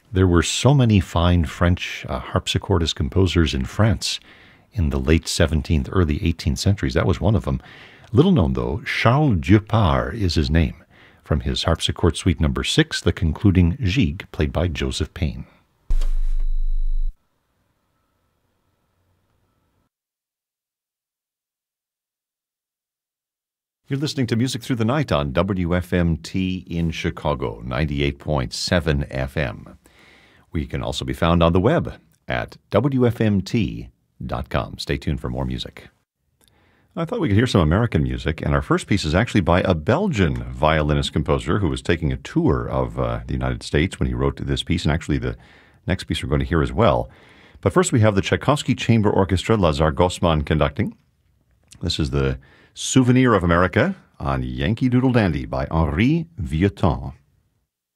There were so many fine French harpsichordist composers in France in the late 17th, early 18th centuries. That was one of them. Little known, though, Charles Dupart is his name, from his harpsichord suite number 6, the concluding Gigue, played by Joseph Payne. You're listening to Music Through the Night on WFMT in Chicago, 98.7 FM. We can also be found on the web at WFMT.com. Stay tuned for more music. I thought we could hear some American music, and our first piece is actually by a Belgian violinist-composer who was taking a tour of the United States when he wrote this piece, and actually the next piece we're going to hear as well. But first we have the Tchaikovsky Chamber Orchestra, Lazar Grossman conducting. This is the Souvenir of America on Yankee Doodle Dandy by Henri Vieuxtemps.